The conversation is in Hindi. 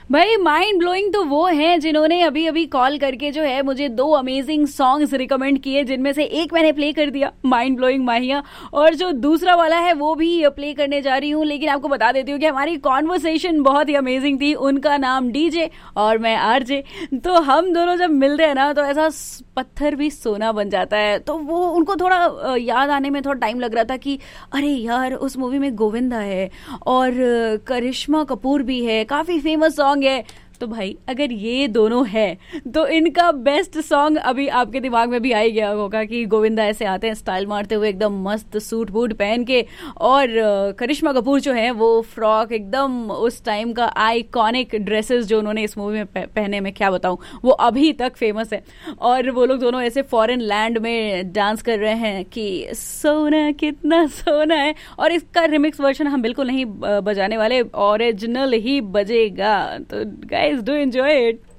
भाई माइंड ब्लोइंग तो वो हैं जिन्होंने अभी अभी कॉल करके जो है मुझे दो अमेजिंग सॉन्ग्स रिकमेंड किए, जिनमें से एक मैंने प्ले कर दिया, माइंड ब्लोइंग माहिया, और जो दूसरा वाला है वो भी प्ले करने जा रही हूँ। लेकिन आपको बता देती हूँ कि हमारी कॉन्वर्सेशन बहुत ही अमेजिंग थी। उनका नाम डीजे और मैं आरजे, तो हम दोनों जब मिलते हैं ना तो ऐसा पत्थर भी सोना बन जाता है। तो वो उनको थोड़ा याद आने में थोड़ा टाइम लग रहा था कि अरे यार उस मूवी में गोविंदा है और करिश्मा कपूर भी है, काफी फेमस सॉन्ग है। तो भाई अगर ये दोनों है तो इनका बेस्ट सॉन्ग अभी आपके दिमाग में भी आ ही गया होगा कि गोविंदा ऐसे आते हैं स्टाइल मारते हुए एकदम मस्त सूट बूट पहन के, और करिश्मा कपूर जो है वो फ्रॉक एकदम उस टाइम का आइकॉनिक ड्रेसेस जो उन्होंने इस मूवी में पहने, में क्या बताऊं, वो अभी तक फेमस है। और वो लोग दोनों ऐसे फॉरेन लैंड में डांस कर रहे हैं कि सोना कितना सोना है। और इसका रिमिक्स वर्जन हम बिल्कुल नहीं बजाने वाले, ओरिजिनल ही बजेगा। तो guys, do enjoy it.